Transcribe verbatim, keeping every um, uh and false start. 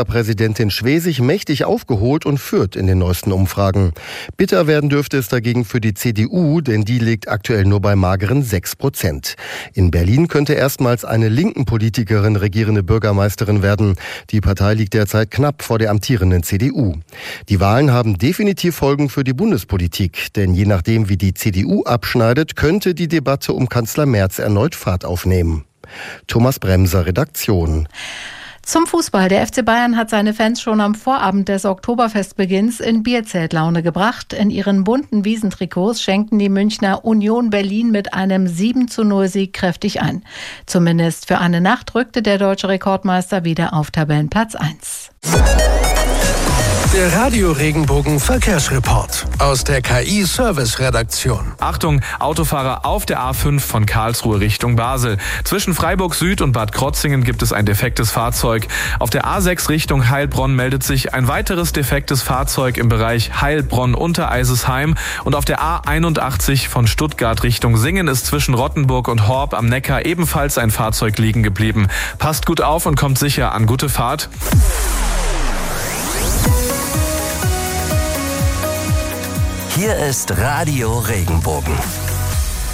Präsidentin Schwesig mächtig aufgeholt und führt in den neuesten Umfragen. Bitter werden dürfte es dagegen für die C D U, denn die liegt aktuell nur bei mageren sechs Prozent. In Berlin könnte erstmals eine linken Politikerin regierende Bürgermeisterin werden. Die Partei liegt derzeit knapp vor der amtierenden C D U. Die Wahlen haben definitiv Folgen für die Bundespolitik, denn je nachdem, wie die C D U abschneidet, könnte die Debatte um Kanzler Merz erneut Fahrt aufnehmen. Thomas Bremser, Redaktion. Zum Fußball. Der F C Bayern hat seine Fans schon am Vorabend des Oktoberfestbeginns in Bierzeltlaune gebracht. In ihren bunten Wiesentrikots schenkten die Münchner Union Berlin mit einem sieben zu null Sieg kräftig ein. Zumindest für eine Nacht rückte der deutsche Rekordmeister wieder auf Tabellenplatz eins. Der Radio-Regenbogen Verkehrsreport aus der K I-Service-Redaktion. Achtung, Autofahrer auf der A fünf von Karlsruhe Richtung Basel. Zwischen Freiburg Süd und Bad Krotzingen gibt es ein defektes Fahrzeug. Auf der A sechs Richtung Heilbronn meldet sich ein weiteres defektes Fahrzeug im Bereich Heilbronn-Untereisesheim. Und auf der A einundachtzig von Stuttgart Richtung Singen ist zwischen Rottenburg und Horb am Neckar ebenfalls ein Fahrzeug liegen geblieben. Passt gut auf und kommt sicher an. Gute Fahrt. Hier ist Radio Regenbogen.